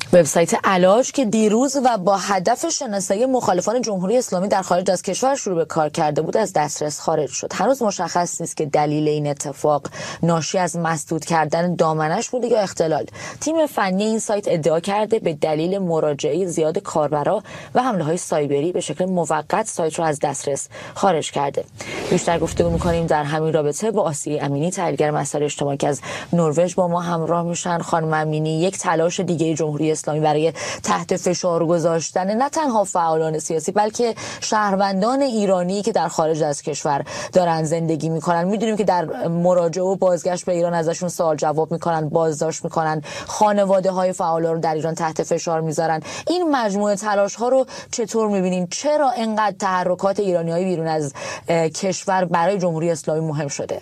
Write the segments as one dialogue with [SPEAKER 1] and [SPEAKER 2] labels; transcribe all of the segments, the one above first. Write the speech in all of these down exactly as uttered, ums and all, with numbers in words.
[SPEAKER 1] وبسایت علاج که دیروز و با هدف شناسایی مخالفان جمهوری اسلامی در خارج از کشور شروع به کار کرده بود از دسترس خارج شد. هنوز مشخص نیست که دلیل این اتفاق ناشی از مسدود کردن دامنش بوده یا اختلال. تیم فنی این سایت ادعا کرده به دلیل مراجعه زیاد کاربرا و حمله‌های سایبری به شکل موقت سایت را از دسترس خارج کرده. بیشتر گفتگو می‌کنیم در همین رابطه با آسیه امینی، تحلیلگر مسائل اجتماعی که از نروژ با ما همراه میشن. خانم امینی، یک تلاش دیگه جمهوری اسلامی برای تحت فشار گذاشتن نه تنها فعالان سیاسی بلکه شهروندان ایرانی که در خارج از کشور دارن زندگی میکنن. میدونیم که در مراجعه و بازگشت به ایران ازشون سوال جواب میکنن، بازداشت میکنن، خانواده های فعالا رو در ایران تحت فشار میذارن. این مجموعه تلاش ها رو چطور میبینین؟ چرا اینقدر تحرکات ایرانی های بیرون از کشور برای جمهوری اسلامی مهم شده؟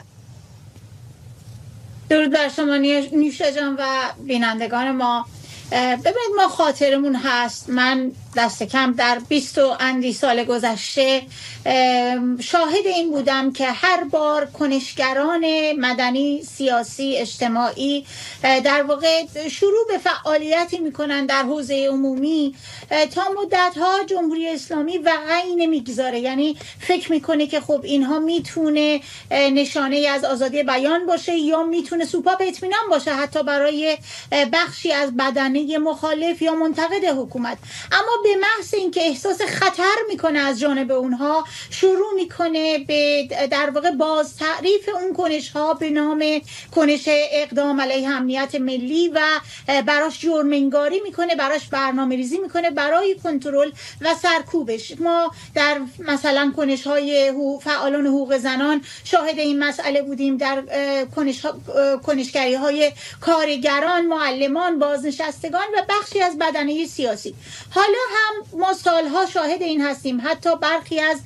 [SPEAKER 2] درود بر شما نیوشا جان و بینندگان ما. ببینید، ما خاطرمون هست، من دست کم در بیست و اندی سال گذشته شاهد این بودم که هر بار کنشگران مدنی، سیاسی، اجتماعی در واقع شروع به فعالیتی میکنن در حوزه عمومی، تا مدتها جمهوری اسلامی وقعی نمیگذاره، یعنی فکر میکنه که خب اینها میتونه نشانه از آزادی بیان باشه یا میتونه سوپاپ اطمینان باشه حتی برای بخشی از بدنه مخالف یا منتقد حکومت. اما به محض اینکه احساس خطر میکنه از جانب اونها، شروع میکنه به در واقع باز تعریف اون کنش ها به نام کنش اقدام علیه امنیت ملی و براش جرم انگاری میکنه، براش برنامه ریزی میکنه برای کنترل و سرکوبش. ما در مثلا کنش های فعالان حقوق زنان شاهد این مسئله بودیم، در کنش ها، کنشگری های کارگران، معلمان، بازنشستگان و بخشی از بدنه سیاسی. حالا هم ما سالها شاهد این هستیم، حتی برخی از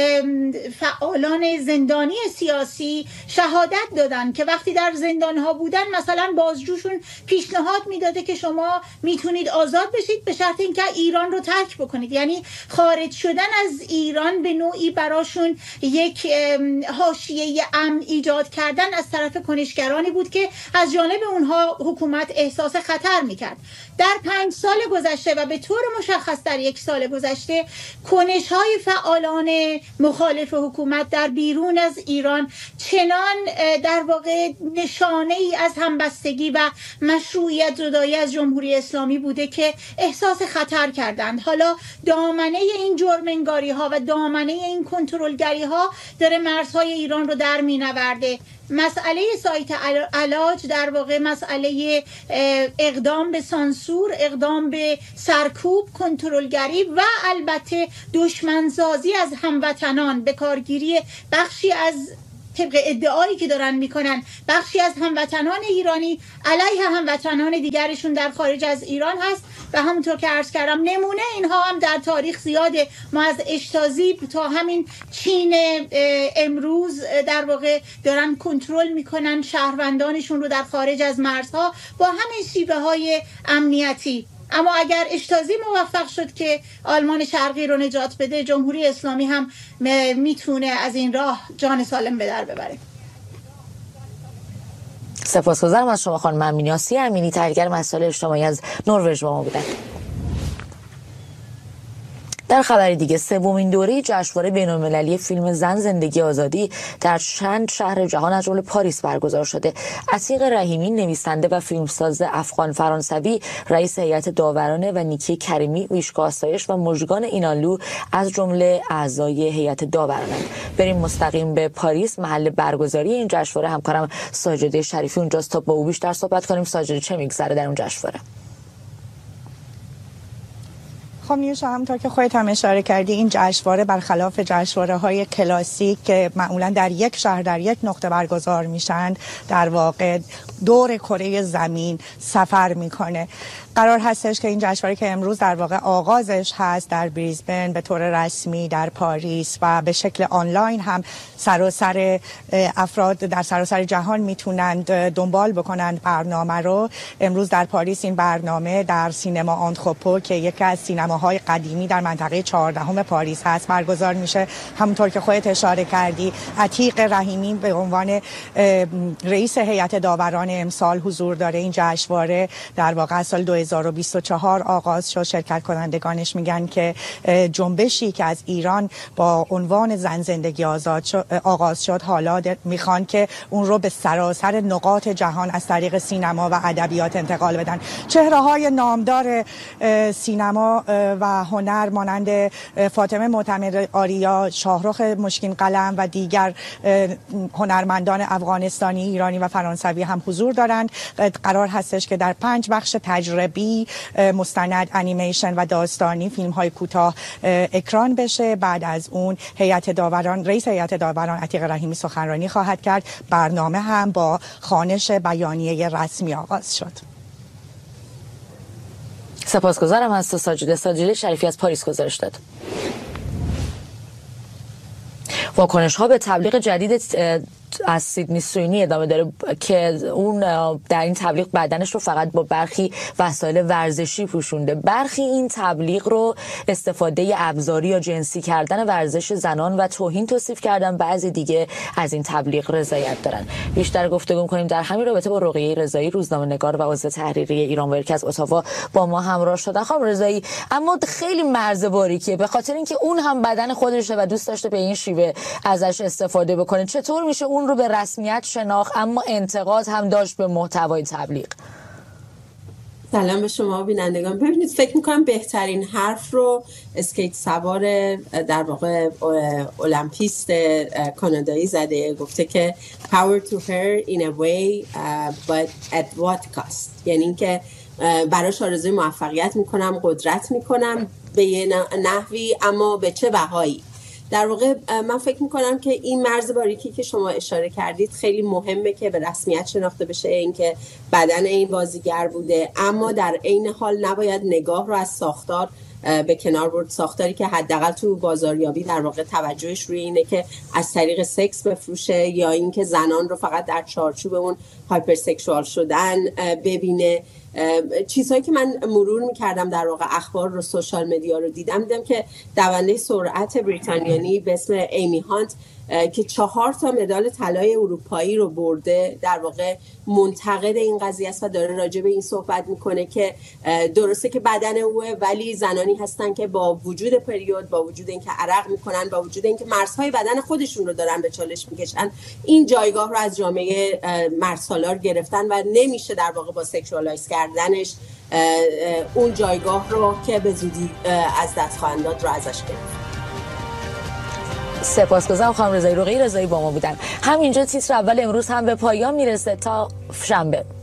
[SPEAKER 2] فعالان زندانی سیاسی شهادت دادن که وقتی در زندانها بودن مثلا بازجوشون پیشنهاد میداده که شما میتونید آزاد بشید به شرط اینکه ایران رو ترک بکنید. یعنی خارج شدن از ایران به نوعی براشون یک حاشیه امن ایجاد کردن از طرف کنشگرانی بود که از جانب اونها حکومت احساس خطر میکرد. در پنج سال گذشته و به طور مشخص در یک سال گذشته، کنش های فعالان مخالف حکومت در بیرون از ایران چنان در واقع نشانه ای از همبستگی و مشروعیت زدایی از جمهوری اسلامی بوده که احساس خطر کردند. حالا دامنه این جرم‌انگاری ها و دامنه این کنترلگری ها داره مرزهای ایران رو در مینورده. مسئله سایت علاج در واقع مسئله اقدام به سانسور، اقدام به سرکوب، کنترلگری و البته دشمنسازی از هموطنان، به کارگیری بخشی از طبق ادعایی که دارن میکنن بخشی از هموطنان ایرانی علیه هموطنان دیگرشون در خارج از ایران هست. و همونطور که عرض کردم نمونه اینها هم در تاریخ زیاده. ما از اشتازی تا همین چین امروز در واقع دارن کنترل میکنن شهروندانشون رو در خارج از مرزها با همین شیوه های امنیتی. اما اگر اشتازی موفق شد که آلمان شرقی رو نجات بده، جمهوری اسلامی هم میتونه از این راه جان سالم به در ببره.
[SPEAKER 1] سپاسگزارم از شما خانم امینی. آسیه امینی، تحلیلگر مسائل اجتماعی از نروژ با ما بودن. در خبر دیگه، سومین دوره جشنواره بین‌المللی فیلم زن زندگی آزادی در چند شهر جهان از جمله پاریس برگزار شده. عتیق رحیمی، نویسنده و فیلمساز افغان فرانسوی، رئیس هیئت داورانه و نیکی کریمی، ویشکا آسایش و مژگان اینانلو از جمله اعضای هیئت داورانه. بریم مستقیم به پاریس، محل برگزاری این جشنواره. همکارم ساجده شریفی اونجاست تا با او بیشتر صحبت کنیم. ساجده، چه میگذره در اون جشنواره؟
[SPEAKER 3] خب نیوشا، همونطور که خودت هم اشاره کردی، این جشنواره برخلاف جشنواره‌های کلاسیک که معمولا در یک شهر در یک نقطه برگزار میشن، در واقع دور کره زمین سفر میکنه. قرار هستش که این جشنواره که امروز در واقع آغازش هست در بریزبن به طور رسمی در پاریس و به شکل آنلاین هم سراسر افراد در سراسر جهان میتونند دنبال بکنند برنامه رو. امروز در پاریس این برنامه در سینما آنتروپو که یکی از سینما سینماهای قدیمی در منطقه چهاردهم پاریس هست برگزار میشه. همونطور که خودت اشاره کردی عتیق رحیمی به عنوان رئیس هیئت داوران امسال حضور داره. این جشنواره در واقع از سال دو هزار و بیست و چهار آغاز شد. شرکت کنندگانش میگن که جنبشی که از ایران با عنوان زن زندگی آزاد شد، آغاز شد حالا میخوان که اون رو به سراسر نقاط جهان از طریق سینما و ادبیات انتقال بدن. چهره‌های نامدار سینما و هنر مانند فاطمه معتمر آریا، شاهرخ مشکین قلم و دیگر هنرمندان افغانستانی، ایرانی و فرانسوی هم حضور دارند. قرار هستش که در پنج بخش تجربی، مستند، انیمیشن و داستانی فیلم های کوتاه اکران بشه. بعد از اون هیئت داوران، رئیس هیئت داوران عتیق رحیمی سخنرانی خواهد کرد. برنامه هم با خوانش بیانیه رسمی آغاز شد.
[SPEAKER 1] سپاسگزارم از تو ساجده. ساجده شریفی از پاریس گزارش داد. واکنش ها به تبلیغ جدید از سیدنی سوینی ادامه داره که اون در این تبلیغ بدنش رو فقط با برخی وسایل ورزشی پوشونده. برخی این تبلیغ رو استفاده ابزاری یا جنسی کردن ورزش زنان و توهین توصیف کردن. بعضی دیگه از این تبلیغ رضایت دارن. بیشتر گفتگو کنیم در همین رابطه با رقیه رضایی، روزنامه‌نگار و عضو تحریریه ایرانویر که از اتاوا با ما همراه شدن. خانم رضایی، اما خیلی مرز باریکیه به خاطر اینکه اون هم بدن خودشه و دوست داشته به این شیوه ازش استفاده بکنه. چطور میشه اون رو به رسمیت شناخت اما انتقاد هم داشت به محتوای تبلیغ؟
[SPEAKER 4] سلام به شما بینندگان. ببینید، فکر میکنم بهترین حرف رو اسکیت سوار در واقع المپیست کانادایی زده. گفته که power to her in a way uh, but at what cost. یعنی اینکه براش آرزوی موفقیت میکنم، قدرت میکنم به یه نحوی، اما به چه بهایی. در واقع من فکر میکنم که این مرز باریکی که شما اشاره کردید خیلی مهمه که به رسمیت شناخته بشه، اینکه بدن این بازیگر بوده، اما در عین حال نباید نگاه رو از ساختار به کنار برد. ساختاری که حداقل تو بازاریابی در واقع توجهش روی اینه که از طریق سکس بفروشه یا اینکه زنان رو فقط در چارچوب اون هایپر سکشوال شدن ببینه. چیزهایی که من مرور میکردم در واقع اخبار رو، سوشال مدیا رو دیدم دیدم که دونده سرعت بریتانیایی به اسم ایمی هانت که چهار تا مدال طلای اروپایی رو برده در واقع منتقد این قضیه است و داره راجع به این صحبت میکنه که درسته که بدن اوه، ولی زنانی هستن که با وجود پریود، با وجود اینکه عرق میکنن، با وجود اینکه مرزهای بدن خودشون رو دارن به چالش میکشن، این جایگاه رو از جامعه مرزسالار گرفتن و نمیشه در واقع با سکشوالایز کردنش اون جایگاه رو که به زودی از دست خواهند داد رو ازش گرفت.
[SPEAKER 1] سپاسگزارم خانم رضایی. رقیه رضایی با ما بودن. همینجا تیتر اول امروز هم به پایان میرسه. تا شنبه.